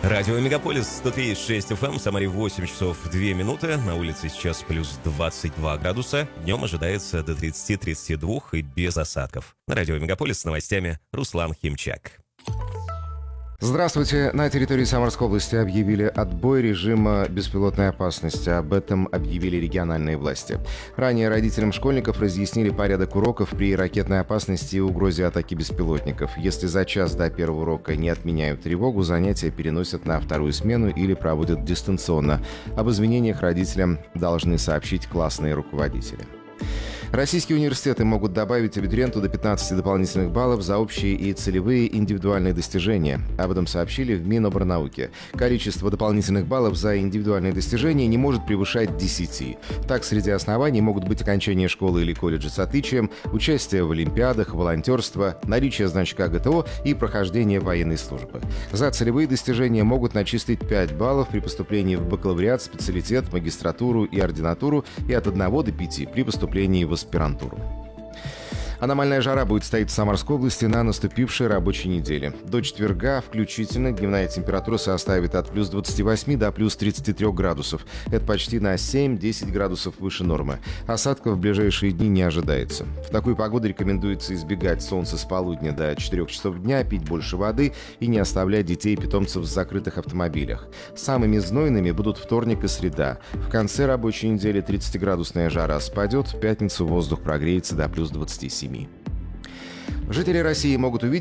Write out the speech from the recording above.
Радио Мегаполис 103,6 FM, в Самаре 8 часов 2 минуты, на улице сейчас плюс 22 градуса, днем ожидается до 30-32 и без осадков. На Радио Мегаполис с новостями Руслан Химчак. Здравствуйте. На территории Самарской области объявили отбой режима беспилотной опасности. Об этом объявили региональные власти. Ранее родителям школьников разъяснили порядок уроков при ракетной опасности и угрозе атаки беспилотников. Если за час до первого урока не отменяют тревогу, занятия переносят на вторую смену или проводят дистанционно. Об изменениях родителям должны сообщить классные руководители. Российские университеты могут добавить абитуриенту до 15 дополнительных баллов за общие и целевые индивидуальные достижения. Об этом сообщили в Миноборнауке. Количество дополнительных баллов за индивидуальные достижения не может превышать 10. Так, среди оснований могут быть окончание школы или колледжа с отличием, участие в олимпиадах, волонтерство, наличие значка ГТО и прохождение военной службы. За целевые достижения могут начислить 5 баллов при поступлении в бакалавриат, специалитет, магистратуру и ординатуру и от 1 до 5 при поступлении в аспирантуру. Аномальная жара будет стоять в Самарской области на наступившей рабочей неделе. До четверга включительно дневная температура составит от плюс 28 до плюс 33 градусов. Это почти на 7-10 градусов выше нормы. Осадков в ближайшие дни не ожидается. В такую погоду рекомендуется избегать солнца с полудня до 4 часов дня, пить больше воды и не оставлять детей и питомцев в закрытых автомобилях. Самыми знойными будут вторник и среда. В конце рабочей недели 30-градусная жара спадет, в пятницу воздух прогреется до плюс 27. Жители России могут увидеть